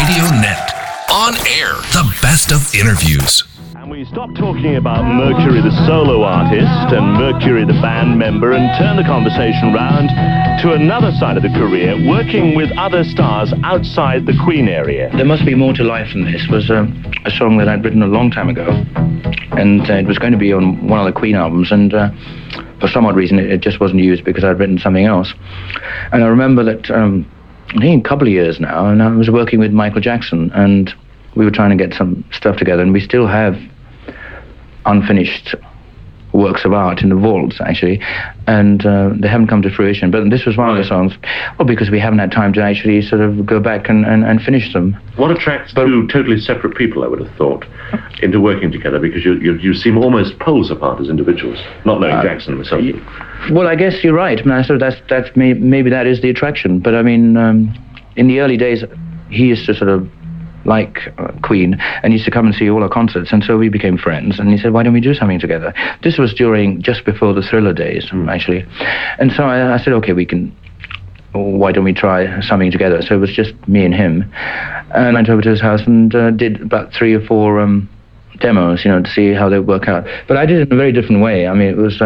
Radio Net. On air, the best of interviews. And we stop talking about Mercury the solo artist and Mercury the band member and turn the conversation round to another side of the career, working with other stars outside the Queen area. There Must Be More to Life Than This was a song that I'd written a long time ago, and it was going to be on one of the Queen albums, and for some odd reason it just wasn't used because I'd written something else. And I remember that I think a couple of years now, and I was working with Michael Jackson, and we were trying to get some stuff together, and we still have unfinished works of art in the vaults, actually, and they haven't come to fruition. But this was one of the songs, well, because we haven't had time to actually sort of go back and finish them. What attracts two totally separate people, I would have thought, into working together? Because you seem almost poles apart as individuals, not knowing Jackson myself. Well, I guess you're right. I mean, so that's maybe that is the attraction. But I mean, in the early days, he used to sort of like Queen, and used to come and see all our concerts, and so we became friends, and he said, why don't we do something together? This was just before the Thriller days, actually. And so I said, okay, why don't we try something together? So it was just me and him, and I went over to his house and did about 3 or 4 demos, to see how they work out. But I did it in a very different way. I mean, it was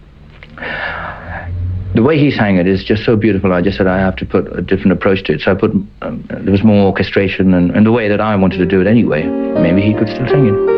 the way he sang it is just so beautiful. I just said I have to put a different approach to it. So I put there was more orchestration and the way that I wanted to do it anyway. Maybe he could still sing it.